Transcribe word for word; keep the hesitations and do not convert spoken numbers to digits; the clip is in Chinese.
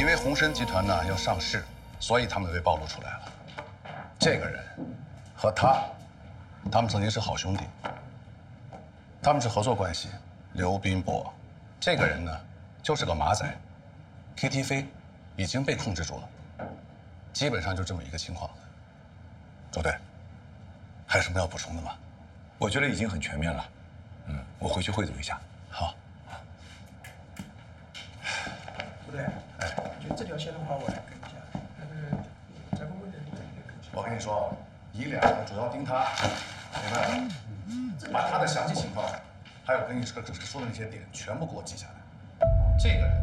因为鸿参集团呢要上市，所以他们被暴露出来了。这个人和他，他们曾经是好兄弟，他们是合作关系。刘斌博，这个人呢就是个马仔 ，K T 飞已经被控制住了，基本上就这么一个情况。周队，还有什么要补充的吗？ 我觉得已经很全面了。嗯，我回去汇总一下。 好。 周队，哎，就这条线的话，我来跟一下。那个翟工会的你也跟一下。 我跟你说，以两个主要盯他，明白了？把他的详细情况，还有跟你说说的那些点，全部给我记下来。这个人